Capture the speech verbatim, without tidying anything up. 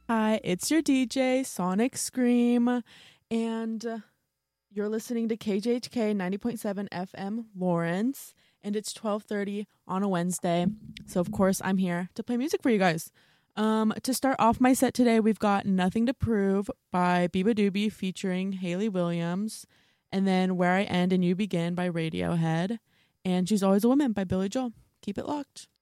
Hi, it's your D J, Sonic Scream, and uh, you're listening to K J H K ninety point seven F M Lawrence, and it's twelve thirty on a Wednesday. So, of course, I'm here to play music for you guys. Um, to start off my set today, we've got Nothing to Prove by Biba Doobie featuring Haley Williams, and then Where I End and You Begin by Radiohead, and She's Always a Woman by Billy Joel. Keep it locked.